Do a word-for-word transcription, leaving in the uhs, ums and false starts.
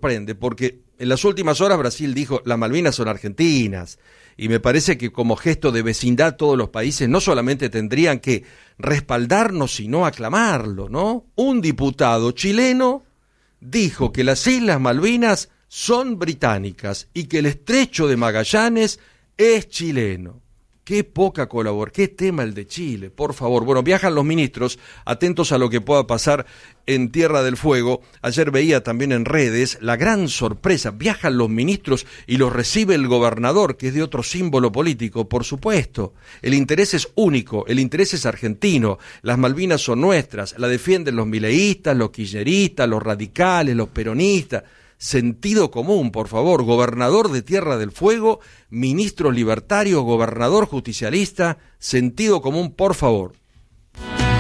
sorprende, porque en las últimas horas Brasil dijo, las Malvinas son argentinas, y me parece que como gesto de vecindad todos los países no solamente tendrían que respaldarnos, sino aclamarlo, ¿no? Un diputado chileno dijo que las Islas Malvinas son británicas y que el Estrecho de Magallanes es chileno. Qué poca colaboración, qué tema el de Chile, por favor. Bueno, viajan los ministros, atentos a lo que pueda pasar en Tierra del Fuego. Ayer veía también en redes la gran sorpresa, viajan los ministros y los recibe el gobernador, que es de otro símbolo político, por supuesto. El interés es único, el interés es argentino, las Malvinas son nuestras, la defienden los mileístas, los kirchneristas, los radicales, los peronistas. Sentido común, por favor, gobernador de Tierra del Fuego, ministro libertario, gobernador justicialista, sentido común, por favor.